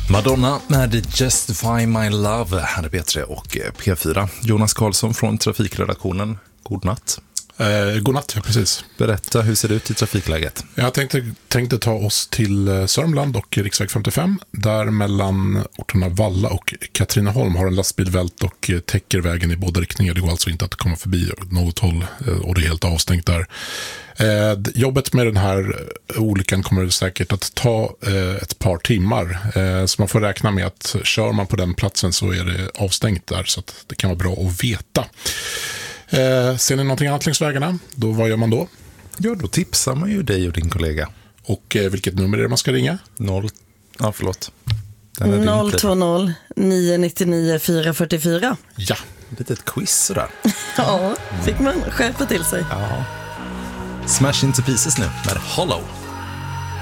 Madonna med Justify My Love här är P3 och P4. Jonas Karlsson från trafikredaktionen. God natt. God natt, ja, precis. Berätta, hur ser det ut i trafikläget? Jag tänkte ta oss till Sörmland och riksväg 55. Där mellan orterna Valla och Katrineholm har en lastbil vält och täcker vägen i båda riktningar. Det går alltså inte att komma förbi något håll och det är helt avstängt där. Jobbet med den här olyckan kommer säkert att ta ett par timmar. Så man får räkna med att kör man på den platsen så är det avstängt där. Så att det kan vara bra att veta. Ser ni någonting annat längs vägarna? Då, vad gör man då? Ja, då tipsar man ju dig och din kollega. Och vilket nummer är det man ska ringa? 020 999 444. Ja. Lite ett quiz sådär. Ja, fick man skärpa till sig. Ja. Smash Into Pieces nu med Hollow.